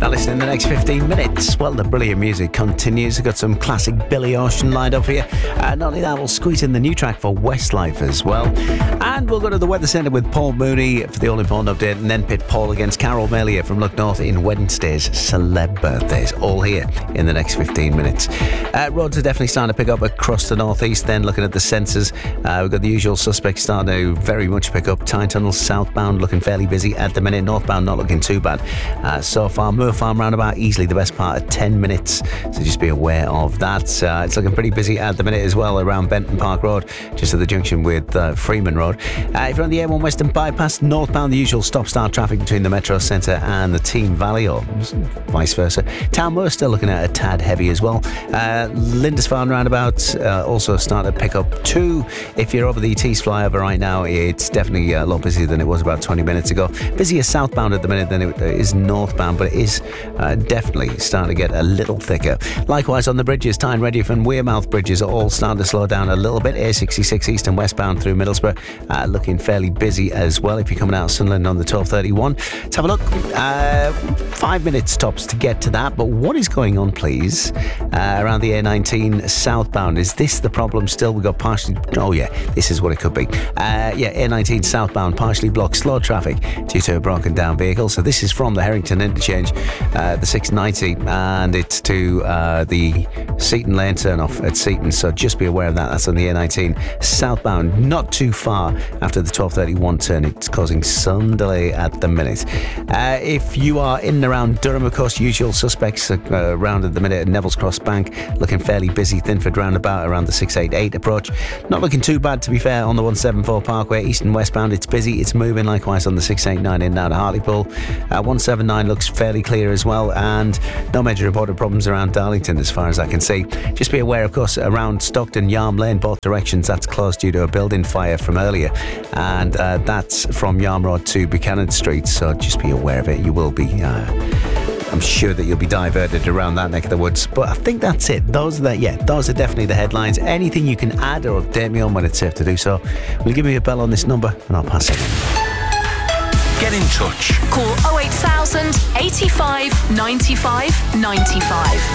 Now listen, in the next 15 minutes, well, the brilliant music continues. We've got some classic Billy Ocean lined up here. Not only that, we'll squeeze in the new track for Westlife as well. And we'll go to the Weather Centre with Paul Mooney for the all-important update, and then pit Paul against Carol Melia from Look North in Wednesday's celeb birthdays. All here in the next 15 minutes. Roads are definitely starting to pick up across the northeast. Then looking at the sensors, we've got the usual suspects starting to very much pick up. Tyne Tunnel southbound looking fairly busy at the minute. Northbound not looking too bad. So far, Moor Farm roundabout easily the best part of 10 minutes. So just be aware of that. It's looking pretty busy at the minute as well around Benton Park Road, just at the junction with Freeman Road. If you're on the A1 Western Bypass, northbound, the usual stop-start traffic between the Metro Centre and the Team Valley, or vice versa. Town Moor still looking at a tad heavy as well. Lindisfarne roundabout also starting to pick up too. If you're over the Tees flyover right now, it's definitely a lot busier than it was about 20 minutes ago. Busier southbound at the minute than it is northbound, but it is definitely starting to get a little thicker. Likewise on the bridges, Tyne, Redruth and Wearmouth bridges are all starting to slow down a little bit. A66 east and westbound through Middlesbrough looking fairly busy as well if you're coming out of Sunderland on the 1231. Let's have a look. 5 minutes tops to get to that, but what is going on, please, around the A19 southbound? Is this the problem still? We've got partially... Oh yeah, this is what it could be. A19 southbound partially blocked, slow traffic due to a broken down vehicle. So this is from the Harrington interchange, the 690, and it's to the Seaton lane turn off at Seaton. So just be aware of that. That's on the A19 southbound, not too far after the 1231 turn. It's causing some delay at the minute. If you are in and around Durham, of course, usual suspects around at the minute at Neville's Cross Bank, looking fairly busy. Thinford roundabout around the 688 approach, not looking too bad to be fair. On the 174 Parkway east and westbound, it's busy, it's moving. Likewise on the 689 in and out of Hartlepool. 179 looks fairly clear as well, and no major reported problems around Darlington as far as I can see. Just be aware, of course, around Stockton, Yarm Lane, both directions, that's closed due to a building fire from earlier, and that's from Yarm Road to Buchanan Street, so just be aware of it. You will be I'm sure that you'll be diverted around that neck of the woods. But I think that's it. Those are definitely the headlines. Anything you can add or update me on when it's safe to do so, will give me a bell on this number and I'll pass it. Get in touch. Call 08000 85 95 95.